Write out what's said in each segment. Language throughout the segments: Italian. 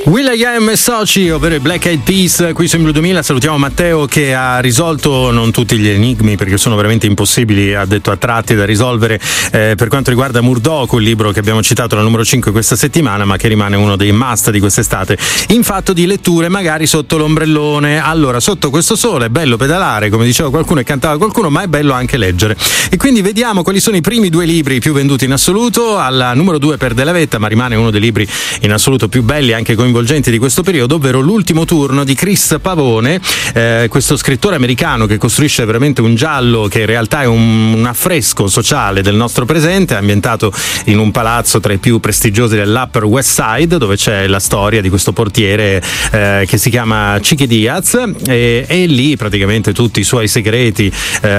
will.i.am e soci, ovvero i Black Eyed Peas, qui su Blu 2000. Salutiamo Matteo che ha risolto non tutti gli enigmi, perché sono veramente impossibili, ha detto, a tratti da risolvere, per quanto riguarda Murdoch, il libro che abbiamo citato, la numero 5 questa settimana, ma che rimane uno dei must di quest'estate in fatto di letture, magari sotto l'ombrellone. Allora, sotto questo sole è bello pedalare, come diceva qualcuno e cantava qualcuno, ma è bello anche leggere, e quindi vediamo quali sono i primi due libri più venduti in assoluto. Alla numero 2 per Della Vetta, ma rimane uno dei libri in assoluto più belli, anche coinvolgenti di questo periodo, ovvero L'ultimo turno di Chris Pavone, questo scrittore americano che costruisce veramente un giallo che in realtà è un affresco sociale del nostro presente, ambientato in un palazzo tra i più prestigiosi dell'Upper West Side, dove c'è la storia di questo portiere che si chiama Chiqui Diaz, e lì praticamente tutti i suoi segreti,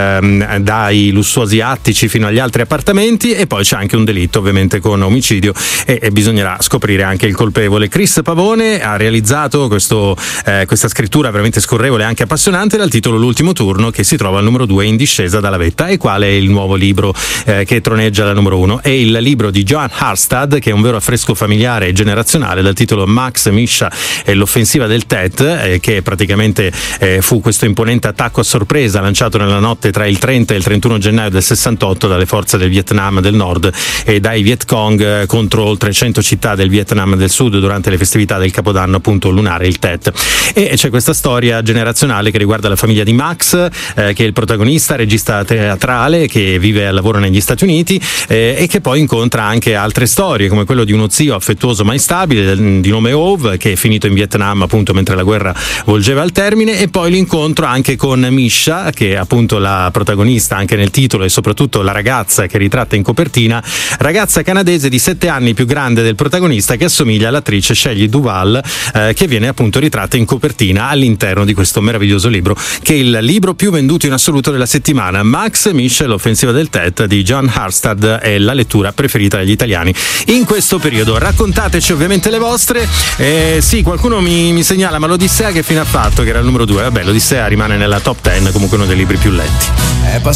dai lussuosi attici fino agli altri appartamenti, e poi c'è anche un delitto ovviamente con omicidio, e bisognerà scoprire anche il colpevole. Chris Pavone ha realizzato questa scrittura veramente scorrevole e anche appassionante dal titolo L'ultimo turno, che si trova al numero 2 in discesa dalla vetta. E qual è il nuovo libro che troneggia la numero 1? È il libro di Joan Harstad, che è un vero affresco familiare e generazionale, dal titolo Max, Misha e l'offensiva del Tet, che praticamente fu questo imponente attacco a sorpresa lanciato nella notte tra il 30 e il 31 gennaio del 68 dalle forze del Vietnam del Nord e dai Viet Cong contro oltre 100 città del Vietnam del Sud durante le festività del Capodanno appunto lunare, il Tet. E c'è questa storia generazionale che riguarda la famiglia di Max, che è il protagonista, regista teatrale che vive e lavora negli Stati Uniti, e che poi incontra anche altre storie, come quello di uno zio affettuoso ma instabile di nome Ove, che è finito in Vietnam appunto mentre la guerra volgeva al termine, e poi l'incontro anche con Misha, che è appunto la protagonista anche nel titolo e soprattutto la ragazza che ritratta in copertina, ragazza canadese di 7 anni più grande del protagonista, che assomiglia all'attrice Shelley Duvall, che viene appunto ritratta in copertina all'interno di questo meraviglioso libro, che è il libro più venduto in assoluto della settimana. Max, Misha e l'offensiva del Tet di Joan Harstad è la lettura preferita dagli italiani in questo periodo. Raccontateci ovviamente le vostre. Sì, qualcuno mi segnala, ma l'Odissea che fine ha fatto? Che era il numero 2. Vabbè, l'Odissea rimane nella top 10, comunque uno dei libri più letti.